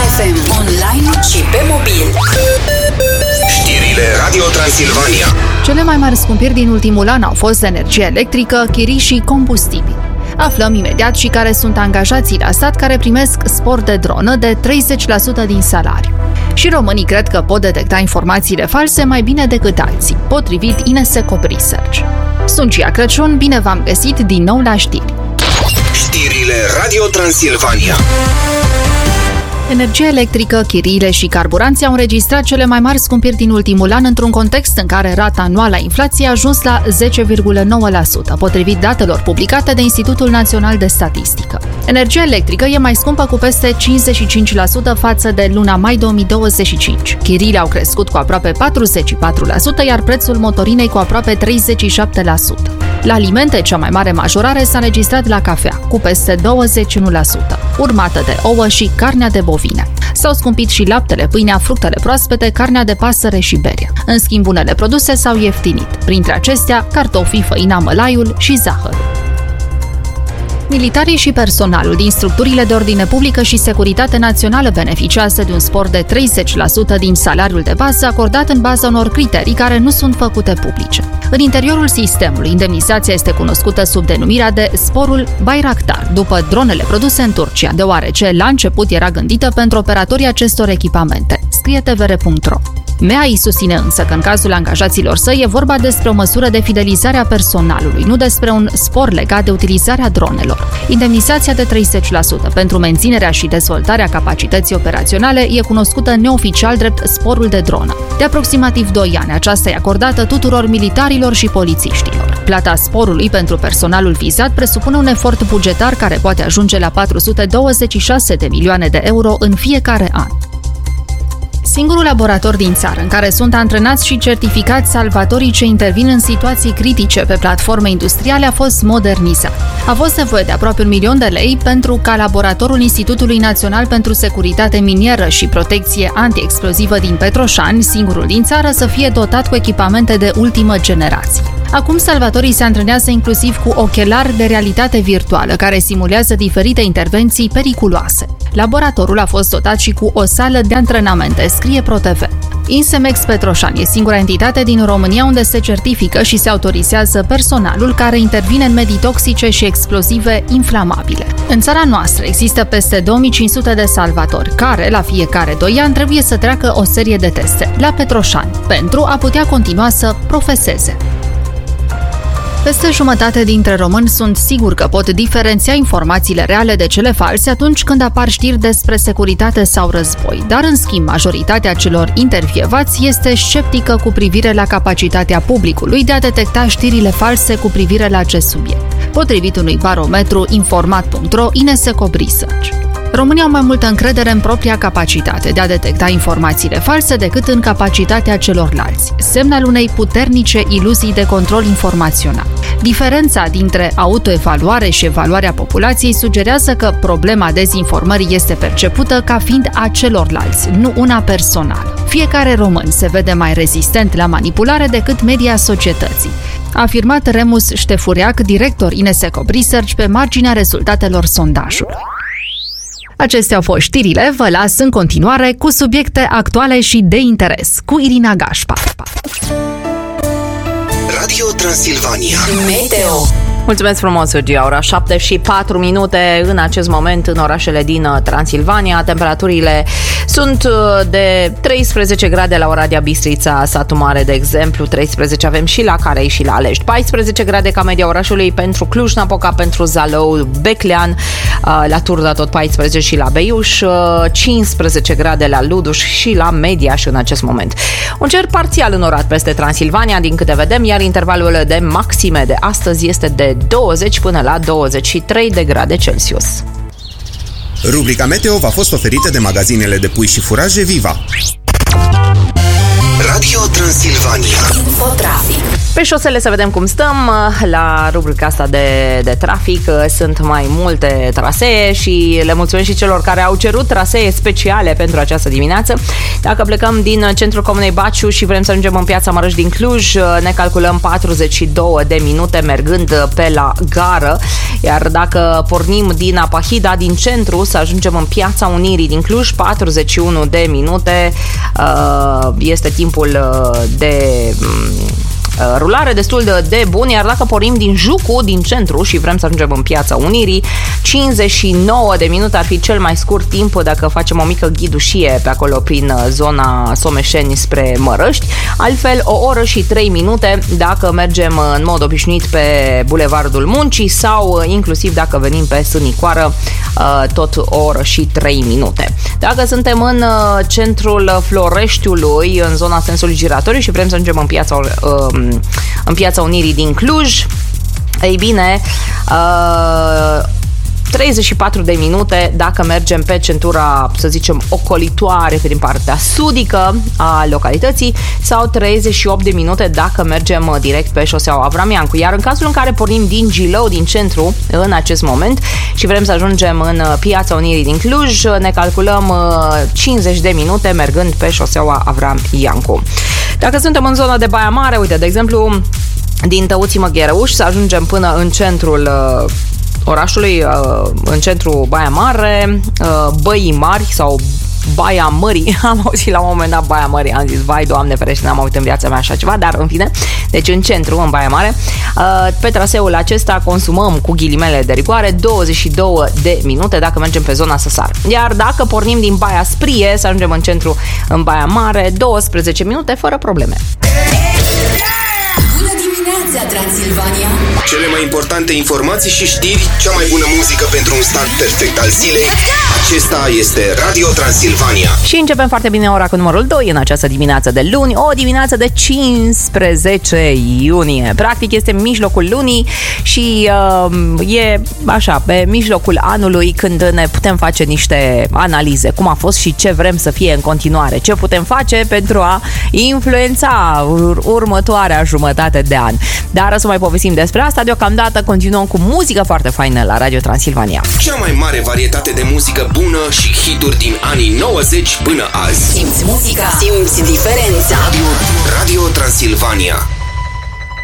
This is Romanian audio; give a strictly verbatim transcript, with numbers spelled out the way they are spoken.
F M, online și pe mobil. Știrile Radio Transilvania. Cele mai mari scumpiri din ultimul an au fost energia electrică, chirii și combustibil. Aflăm imediat și care sunt angajații la stat care primesc spor de dronă de treizeci la sută din salariu. Și românii cred că pot detecta informațiile false mai bine decât alții, potrivit Inesecop Research. Sunt Cia Crăciun, bine v-am găsit din nou la știri. Știrile Radio Transilvania. Energia electrică, chiriile și carburanții au înregistrat cele mai mari scumpiri din ultimul an într-un context în care rata anuală a inflației a ajuns la zece virgulă nouă la sută, potrivit datelor publicate de Institutul Național de Statistică. Energia electrică e mai scumpă cu peste cincizeci și cinci la sută față de luna mai două mii douăzeci și cinci. Chiriile au crescut cu aproape patruzeci și patru la sută, iar prețul motorinei cu aproape treizeci și șapte la sută. La alimente, cea mai mare majorare s-a înregistrat la cafea, cu peste douăzeci și unu la sută, urmată de ouă și carnea de bovine. S-au scumpit și laptele, pâinea, fructele proaspete, carnea de pasăre și berea. În schimb, unele produse s-au ieftinit, printre acestea cartofii, făina, mălaiul și zahărul. Militarii și personalul din structurile de ordine publică și securitate națională beneficiază de un spor de treizeci la sută din salariul de bază acordat în baza unor criterii care nu sunt făcute publice. În interiorul sistemului, indemnizația este cunoscută sub denumirea de sporul Bayraktar, după dronele produse în Turcia, deoarece la început era gândită pentru operatorii acestor echipamente, scrie T V R punct ro. M E A I susține însă că în cazul angajaților săi e vorba despre o măsură de fidelizare a personalului, nu despre un spor legat de utilizarea dronelor. Indemnizația de treizeci la sută pentru menținerea și dezvoltarea capacității operaționale e cunoscută neoficial drept sporul de dronă. De aproximativ doi ani, aceasta e acordată tuturor militarilor și polițiștilor. Plata sporului pentru personalul vizat presupune un efort bugetar care poate ajunge la patru sute douăzeci și șase de milioane de euro în fiecare an. Singurul laborator din țară în care sunt antrenați și certificați salvatorii ce intervin în situații critice pe platforme industriale a fost modernizat. A fost nevoie de aproape un milion de lei pentru ca laboratorul Institutului Național pentru Securitate Minieră și Protecție Antiexplozivă din Petroșani, singurul din țară, să fie dotat cu echipamente de ultimă generație. Acum salvatorii se antrenează inclusiv cu ochelari de realitate virtuală, care simulează diferite intervenții periculoase. Laboratorul a fost dotat și cu o sală de antrenamente, scrie ProTV. Insemex Petroșani e singura entitate din România unde se certifică și se autorizează personalul care intervine în medii toxice și explozive inflamabile. În țara noastră există peste două mii cinci sute de salvatori, care, la fiecare doi ani, trebuie să treacă o serie de teste la Petroșani, pentru a putea continua să profeseze. Peste jumătate dintre români sunt siguri că pot diferenția informațiile reale de cele false atunci când apar știri despre securitate sau război, dar în schimb majoritatea celor intervievați este sceptică cu privire la capacitatea publicului de a detecta știrile false cu privire la acest subiect, potrivit unui barometru informat punct ro Inesecop Research. Românii au mai multă încredere în propria capacitate de a detecta informațiile false decât în capacitatea celorlalți, semn al unei puternice iluzii de control informațional. Diferența dintre autoevaluare și evaluarea populației sugerează că problema dezinformării este percepută ca fiind a celorlalți, nu una personală. Fiecare român se vede mai rezistent la manipulare decât media societății, a afirmat Remus Ștefureac, director Inesecop Research, pe marginea rezultatelor sondajului. Acestea au fost știrile, vă las în continuare cu subiecte actuale și de interes, cu Irina Gașpa. Radio Transilvania. Meteo. Mulțumesc frumos, Sergia. Ora șapte și patru minute în acest moment în orașele din Transilvania. Temperaturile sunt de treisprezece grade la Oradea, Bistrița, Satu Mare, de exemplu. treisprezece avem și la Carei și la Alești. paisprezece grade ca media orașului pentru Cluj-Napoca, pentru Zalău, Beclean, la Turda tot paisprezece și la Beiuș, cincisprezece grade la Luduș și la Mediaș în acest moment. Un cer parțial înorat peste Transilvania, din câte vedem, iar intervalul de maxime de astăzi este de douăzeci până la douăzeci și trei de grade Celsius. Rubrica Meteo v-a fost oferită de magazinele de pui și furaje Viva. Radio Transilvania. Infotrafic. Pe șosele să vedem cum stăm. La rubrica asta de, de trafic sunt mai multe trasee și le mulțumim și celor care au cerut trasee speciale pentru această dimineață. Dacă plecăm din centrul comunei Baciu și vrem să ajungem în Piața Mărăș din Cluj, ne calculăm patruzeci și două de minute mergând pe la gară, iar dacă pornim din Apahida, din centru, să ajungem în Piața Unirii din Cluj, patruzeci și unu de minute este timpul de rulare destul de, de bun, iar dacă pornim din Jucu, din centru, și vrem să ajungem în Piața Unirii, cincizeci și nouă de minute ar fi cel mai scurt timp dacă facem o mică ghidușie pe acolo prin zona Someșeni spre Mărăști. Altfel, o oră și trei minute dacă mergem în mod obișnuit pe Bulevardul Muncii sau inclusiv dacă venim pe Sânicoară, tot o oră și trei minute. Dacă suntem în centrul Floreștiului, în zona sensului giratoriu și vrem să ajungem în Piața în Piața Unirii din Cluj, ei bine, treizeci și patru de minute dacă mergem pe centura, să zicem, ocolitoare prin partea sudică a localității, sau treizeci și opt de minute dacă mergem direct pe șoseaua Avram Iancu. Iar în cazul în care pornim din Gilău, din centru, în acest moment, și vrem să ajungem în Piața Unirii din Cluj, ne calculăm cincizeci de minute mergând pe șoseaua Avram Iancu. Dacă suntem în zona de Baia Mare, uite, de exemplu, din Tăuții Măghereuș să ajungem până în centrul uh, orașului, uh, în centrul Baia Mare, uh, Băii Mari sau Baia Mării. Am auzit la un moment dat Baia Mării, am zis, vai, Doamne ferește, n-am auzit în viața mea așa ceva, dar în fine, deci în centru, în Baia Mare, pe traseul acesta consumăm, cu ghilimele de rigoare, douăzeci și două de minute dacă mergem pe zona Săsar. Iar dacă pornim din Baia Sprie să ajungem în centru, în Baia Mare, douăsprezece minute fără probleme. Bună dimineața, Transilvania! Cele mai importante informații și știri, cea mai bună muzică pentru un start perfect al zilei. Acesta este Radio Transilvania. Și începem foarte bine ora cu numărul doi în această dimineață de luni, o dimineață de cincisprezece iunie. Practic este mijlocul lunii și uh, e așa, pe mijlocul anului, când ne putem face niște analize, cum a fost și ce vrem să fie în continuare, ce putem face pentru a influența ur- următoarea jumătate de an. Dar să mai povestim despre asta, deocamdată continuăm cu muzică foarte faină la Radio Transilvania. Cea mai mare varietate de muzică bună și hituri din anii nouăzeci până azi. Simți muzica, simți diferența. Radio, Radio Transilvania.